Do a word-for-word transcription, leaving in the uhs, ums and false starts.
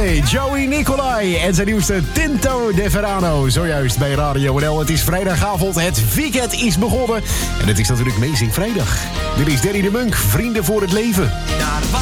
Day. Joey Nicolai en zijn nieuwste Tinto de Verano. Zojuist bij Radio N L. Het is vrijdagavond, het weekend is begonnen. En het is natuurlijk Amazing Vrijdag. Dit is Danny de Munk, Vrienden voor het Leven.